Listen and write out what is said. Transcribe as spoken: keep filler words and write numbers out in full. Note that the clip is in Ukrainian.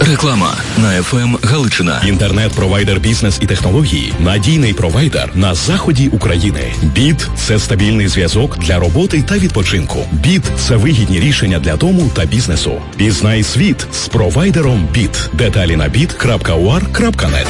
Реклама на еф ем Галичина. Інтернет-провайдер бізнес і технології. Надійний провайдер на заході України. Біт – це стабільний зв'язок для роботи та відпочинку. Біт – це вигідні рішення для дому та бізнесу. Пізнай світ з провайдером Біт. Деталі на біт крапка у ар крапка нет.